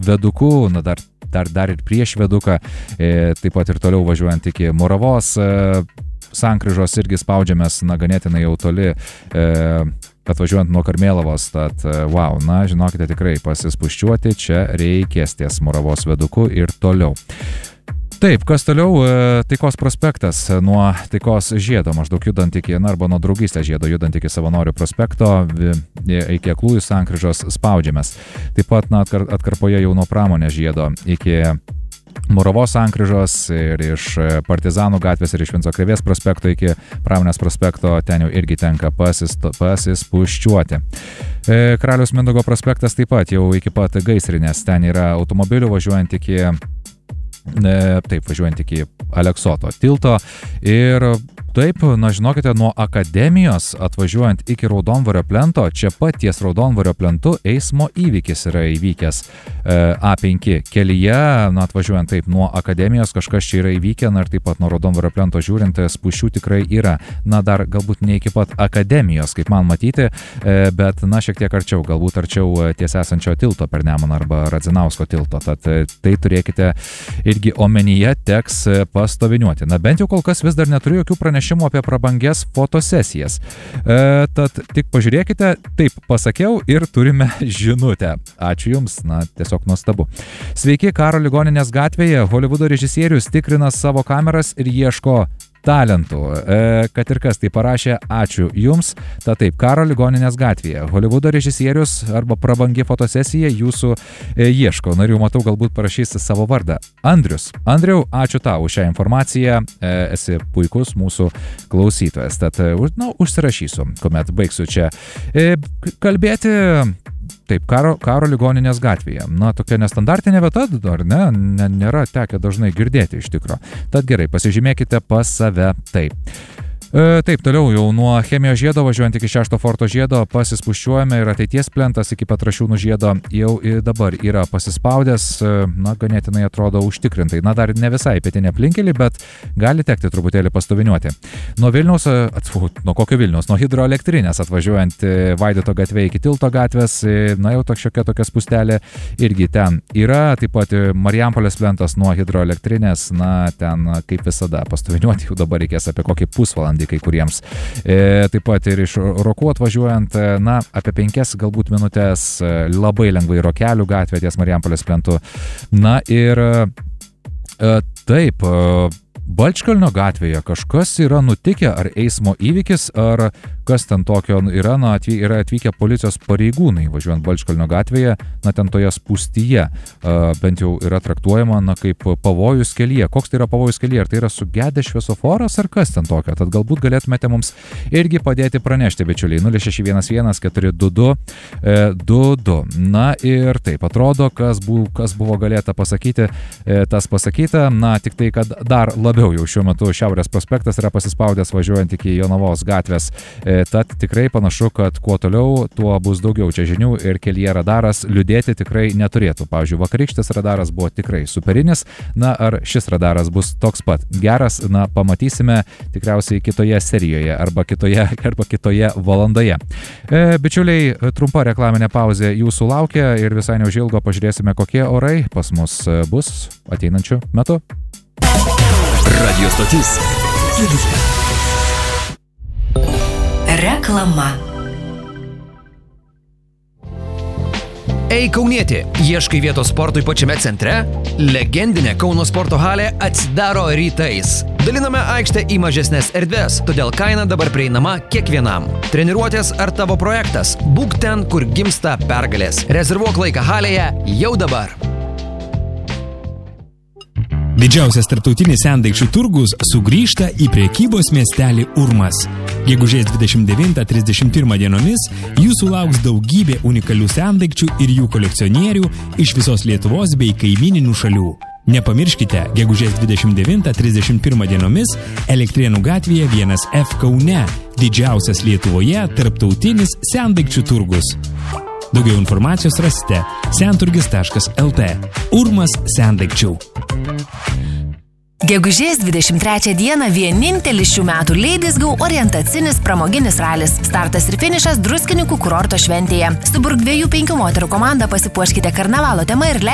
veduku, na dar ir prieš veduką, taip pat ir toliau važiuojant iki Moravos sankryžos irgi spaudžiamės, na, ganėtinai jau toli, atvažiuojant nuo Karmėlavos, tad wow, na, žinokite, tikrai pasispuščiuoti čia reikės ties Moravos veduku ir toliau. Taip, kas toliau, Taikos prospektas nuo Taikos žiedo, maždaug judant iki, arba nuo Draugystės žiedo judant iki Savanorių prospekto, iki Aklųjų sankryžos spaudžiamės. Taip pat atkarpoje jau nuo Pramonės žiedo iki Moravos sankryžos ir iš Partizanų gatvės ir iš Vinco Krėvės prospekto iki Pramonės prospekto, ten jau irgi tenka pasispuščiuoti. Karaliaus Mindaugo prospektas taip pat jau iki pat Gaisrinės, ten yra automobilių važiuojant iki Aleksoto tilto ir taip, na žinokite, nuo Akademijos atvažiuojant iki Raudondvario plento, čia pat ties Raudondvario plentu eismo įvykis yra įvykęs A5 kelyje, na atvažiuojant taip nuo Akademijos kažkas čia yra įvykę, na ir taip pat nuo Raudondvario plento žiūrint, spūsčių tikrai yra, na dar galbūt ne iki pat Akademijos, kaip man matyti, bet na šiek tiek arčiau, galbūt arčiau ties esančio tilto per Nemuną arba Radzinausko tilto, tad tai turėkite irgi omenyje, teks pastoviniuoti. Na bent jau kol kas vis dar neturiu jokių pranešimų apie prabangias fotosesijas. Tad tik pažiūrėkite, taip pasakiau ir turime žinutę. Ačiū Jums, na tiesiog nuostabu. Sveiki, Karo ligoninės gatvėje. Holivudo režisierius tikrina savo kameras ir ieško talentų. Kad ir kas tai parašė, ačiū Jums. Ta taip, Karo ligoninės gatvėje. Holivudo režisierius arba prabangi fotosesija jūsų ieško. Narių matau, galbūt parašys savo vardą. Andrius. Andriau, ačiū tau už šią informaciją. Esi puikus mūsų klausytojas. Tad, na, užsirašysiu, kuomet baigsiu čia kalbėti. Taip, Karo ligoninės gatvėje. Na, tokia nestandartinė vieta, ar ne? Nėra tekę dažnai girdėti iš tikro. Tad gerai, pasižymėkite pas save taip. Taip, toliau jau nuo Chemijos žiedo važiuojant iki 6 forto žiedo pasispuščiuojame ir ateities plentas iki Petrašiūnų žiedo jau dabar yra pasispaudęs, na, ganėtinai atrodo užtikrintai. Na, dar ne visai pietinė aplinkelį, bet gali tekti truputėlį pastoviniuoti. Nuo Vilniaus, nuo kokio Vilniaus? Nuo hidroelektrinės atvažiuojant Vaidoto gatvė iki Tilto gatvės, na, jau tokia spustelė irgi ten yra. Taip pat Marijampolės plentas nuo hidroelektrinės, na, ten kaip visada pastoviniuoti jau dabar reikės apie kokį pusvalandį kai kuriems. Taip pat ir iš Rokų atvažiuojant, na, apie 5 galbūt minutės labai lengvai Rokelių gatvė ties Marijampolės plentu. Na ir taip, Balčkalnio gatvėje kažkas yra nutikę, ar eismo įvykis, ar kas ten tokio yra, na, yra atvykę policijos pareigūnai važiuojant Balčkalnio gatvėje, na, ten toje spūstyje, bent jau yra traktuojama, na, kaip pavojus kelyje. Koks tai yra pavojus kelyje? Ar tai yra sugedęs šviesoforas, ar kas ten tokio? Tad galbūt galėtumėte mums irgi padėti pranešti, bičiuliai, 0611 422 22. Na ir taip, atrodo, kas buvo galėta pasakyti, tas pasakyta, na, tik tai, kad dar labiau jau šiuo metu Šiaurės prospektas yra pasispaudęs važiuojant iki Jonavos gatvės. Tad tikrai panašu, kad kuo toliau, tuo bus daugiau čia žinių ir kelyje radaras liūdėti tikrai neturėtų. Pavyzdžiui, vakarykštis radaras buvo tikrai superinis, na ar šis radaras bus toks pat geras, na pamatysime tikriausiai kitoje serijoje arba kitoje valandoje. Bičiuliai, trumpa reklaminė pauzė jūsų laukia ir visai neužilgo pažiūrėsime, kokie orai pas mus bus ateinančiu metu. Radio stotis. Reklama. Ei kaunietė, ieškai vietos sportui pačiame centre? Legendinė Kauno sporto halė atsidaro rytais. Daliname aikštę į mažesnės erdves, todėl kaina dabar prieinama kiekvienam. Treniruotės ar tavo projektas? Būk ten, kur gimsta pergalės. Rezervuok laiką halėje jau dabar. Didžiausias tarptautinis sendaikčių turgus sugrįžta į prekybos miestelį Urmas. Gegužės 29-31 dienomis jūsų lauks daugybė unikalių sendaikčių ir jų kolekcionierių iš visos Lietuvos bei kaimyninių šalių. Nepamirškite, gegužės 29-31 dienomis Elektrėnų gatvėje 1F Kaune, didžiausias Lietuvoje tarptautinis sendaikčių turgus. Daugiau informacijos rasite senturgis.lt. Urmas sendaikčių. Gegužės 23 dieną vienintelis šių metų Ladies Go orientacinis pramoginis ralis. Startas ir finišas Druskininkų kurorto šventėje. Suburk 2-5 moterų komandą pasipuoškite karnavalo tema ir